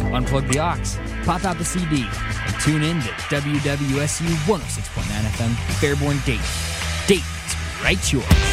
unplug the aux, pop out the CD, and tune in to WWSU 106.9 FM, Fairborn, Dayton. Dayton's right yours.